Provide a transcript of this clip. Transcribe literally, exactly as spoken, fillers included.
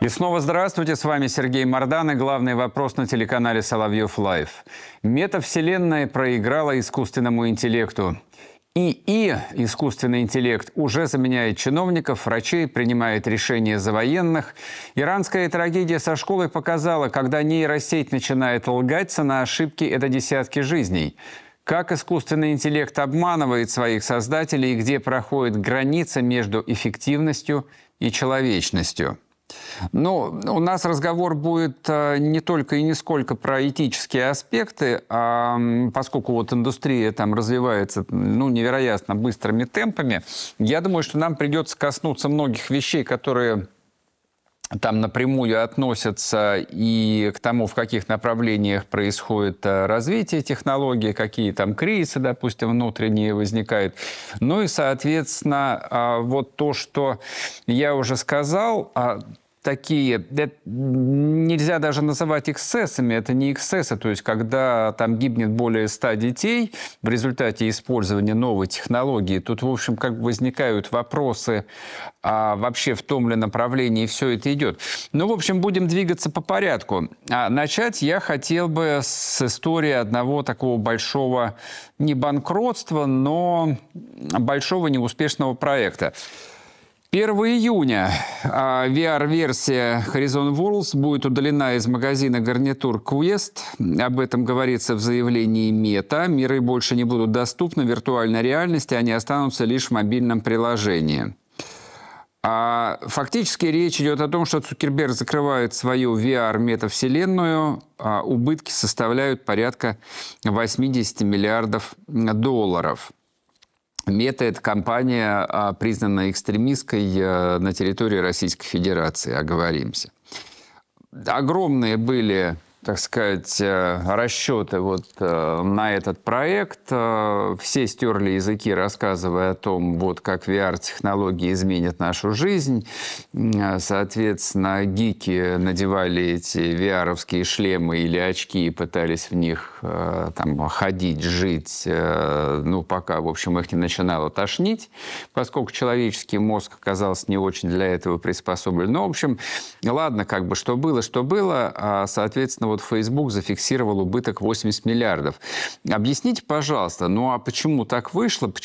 И снова здравствуйте, с вами Сергей Мордан и главный вопрос на телеканале Соловьев Лайв. Метавселенная проиграла искусственному интеллекту. ИИ, искусственный интеллект, уже заменяет чиновников, врачей, принимает решения за военных. Иранская трагедия со школой показала, когда нейросеть начинает лгать, на ошибки – это десятки жизней. Как искусственный интеллект обманывает своих создателей и где проходит граница между эффективностью и человечностью. Ну, у нас разговор будет не только и не сколько про этические аспекты, а поскольку вот индустрия там развивается ну, невероятно быстрыми темпами, я думаю, что нам придется коснуться многих вещей, которые там напрямую относятся и к тому, в каких направлениях происходит развитие технологий, какие там кризисы, допустим, внутренние возникают. Ну и, соответственно, вот то, что я уже сказал, такие, это нельзя даже называть эксцессами, это не эксцессы, то есть когда там гибнет более ста детей в результате использования новой технологии, тут, в общем, как бы возникают вопросы, а вообще в том ли направлении все это идет. Ну, в общем, будем двигаться по порядку. А начать я хотел бы с истории одного такого большого, не банкротства, но большого неуспешного проекта. первого июня ви ар-версия Horizon Worlds будет удалена из магазина гарнитур Quest. Об этом говорится в заявлении Meta. Миры больше не будут доступны в виртуальной реальности, они останутся лишь в мобильном приложении. А фактически речь идет о том, что Цукерберг закрывает свою ви ар-метавселенную. А убытки составляют порядка восьмидесяти миллиардов долларов. Мета – это компания, признанная экстремистской на территории Российской Федерации, оговоримся. Огромные были, так сказать, расчеты вот на этот проект. Все стерли языки, рассказывая о том, вот как ви ар-технологии изменят нашу жизнь. Соответственно, гики надевали эти ви ар-овские шлемы или очки и пытались в них там, ходить, жить, ну, пока, в общем, их не начинало тошнить, поскольку человеческий мозг оказался не очень для этого приспособлен. Ну, в общем, ладно, как бы, что было, что было, а, соответственно, вот Facebook зафиксировал убыток восемьдесят миллиардов. Объясните, пожалуйста, ну, а почему так вышло?